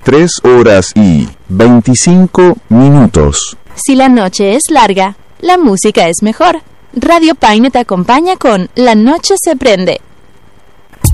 3 horas y 25 minutos. Si la noche es larga, la música es mejor. Radio Paine te acompaña con La Noche se prende.